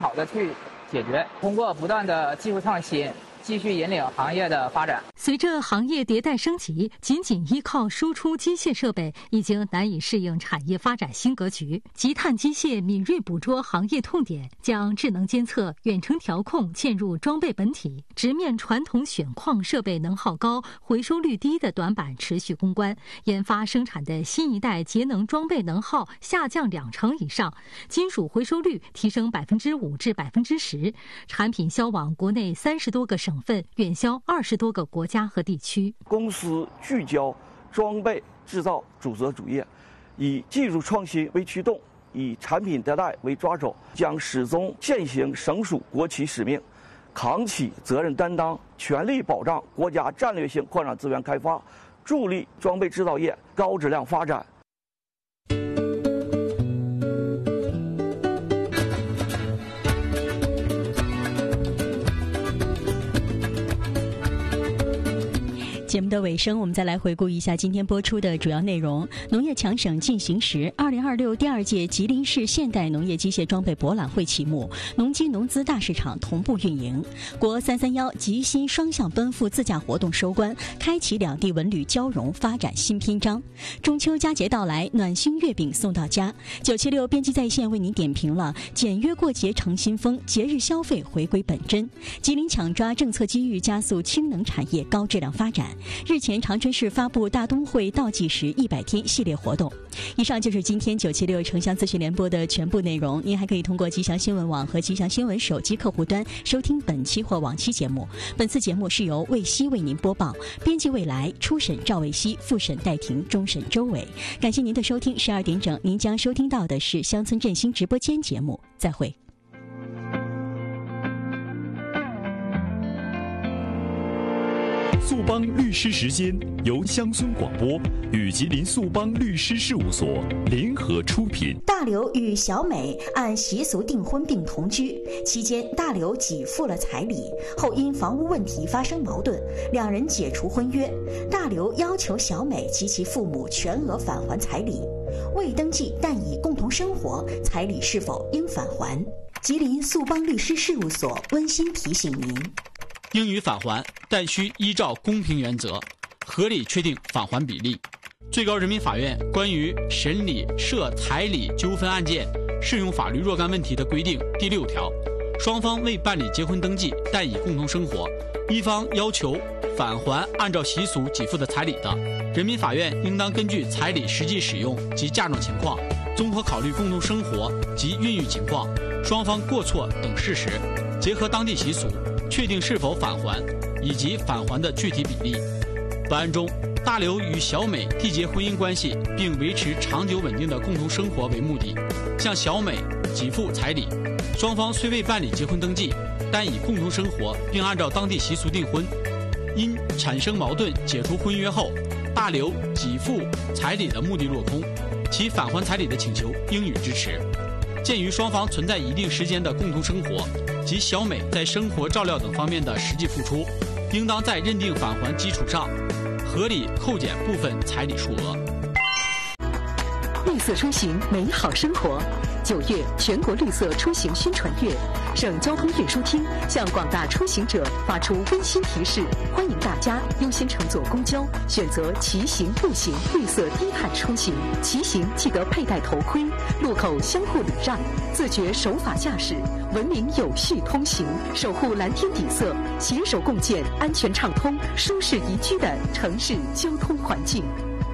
好的去解决。通过不断的技术创新，继续引领行业的发展。 随着行业迭代升级，仅依靠输出机械设备已经难以适应产业发展新格局。集碳机械敏锐捕捉行业痛点，将智能监测、远程调控嵌入装备本体，直面传统选矿设备能耗高、回收率低的短板持续攻关，研发生产的新一代节能装备能耗下降20%以上，金属回收率提升5%至10%，产品销往国内30多个省份，远销20多个国家和地区。 公司聚焦装备制造主责主业，以技术创新为驱动，以产品迭代为抓手，将始终践行省属国企使命，扛起责任担当，全力保障国家战略性矿产资源开发，助力装备制造业高质量发展。 节目的尾声，我们再来回顾一下今天播出的主要内容。农业强省进行时，2026第2届吉林市现代农业机械装备博览会启幕，农机农资大市场同步运营。国331吉新双向奔赴自驾活动收官，开启两地文旅交融发展新篇章。中秋佳节到来，暖心月饼送到家。976编辑在线为您点评了简约过节成新风，节日消费回归本真。吉林抢抓政策机遇，加速氢能产业高质量发展。日前，长春市发布大冬会倒计时100天系列活动。以上就是今天976城乡资讯联播的全部内容。您还可以通过吉祥新闻网和吉祥新闻手机客户端收听本期或往期节目。本次节目是由魏希为您播报，编辑未来，初审赵魏希，复审戴婷，终审周伟。感谢您的收听，12点整您将收听到的是乡村振兴直播间节目。再会。 速邦律师时间由乡村广播与吉林速邦律师事务所联合出品。 大刘与小美按习俗订婚并同居，期间大刘给付了彩礼，后因房屋问题发生矛盾，两人解除婚约。大刘要求小美及其父母全额返还彩礼，未登记但已共同生活，彩礼是否应返还？吉林速邦律师事务所温馨提醒您。 应予返还，但需依照公平原则，合理确定返还比例。最高人民法院关于审理涉彩礼纠纷案件适用法律若干问题的规定第6条，双方未办理结婚登记，但已共同生活，一方要求返还按照习俗给付的彩礼的，人民法院应当根据彩礼实际使用及嫁妆情况，综合考虑共同生活及孕育情况、双方过错等事实，结合当地习俗，确定是否返还以及返还的具体比例。本案中，大刘与小美缔结婚姻关系并维持长久稳定的共同生活为目的，向小美给付彩礼。双方虽未办理结婚登记，但已共同生活并按照当地习俗订婚。因产生矛盾解除婚约后，大刘给付彩礼的目的落空，其返还彩礼的请求应予支持。鉴于双方存在一定时间的共同生活及小美在生活照料等方面的实际付出，应当在认定返还基础上合理扣减部分彩礼数额。 绿色出行，美好生活。9月全国绿色出行宣传月，省交通运输厅向广大出行者发出温馨提示，欢迎大家优先乘坐公交，选择骑行、步行绿色低碳出行。骑行记得佩戴头盔，路口相互礼让，自觉守法驾驶，文明有序通行，守护蓝天底色，携手共建安全畅通、舒适宜居的城市交通环境。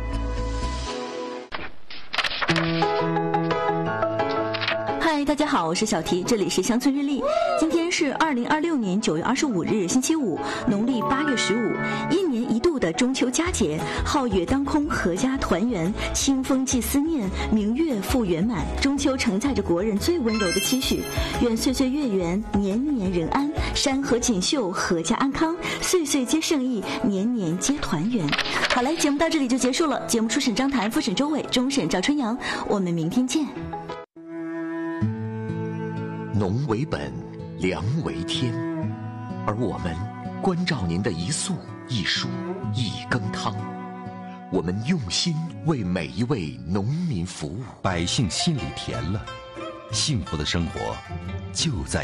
嗨，大家好，我是小提，这里是乡村日历。今天是2026年9月25日，星期五，农历8月15，一年一度的中秋佳节，皓月当空，阖家团圆，清风寄思念，明月复圆满。中秋承载着国人最温柔的期许，愿岁岁月圆，年年人安，山河锦绣，阖家安康，岁岁皆胜意，年年皆团圆。好嘞，节目到这里就结束了。节目初审张谭，复审周伟，终审赵春阳，我们明天见。 农为本，粮为天，而我们关照您的一粟一蔬一羹汤，我们用心为每一位农民服务， 百姓心里甜了，幸福的生活就在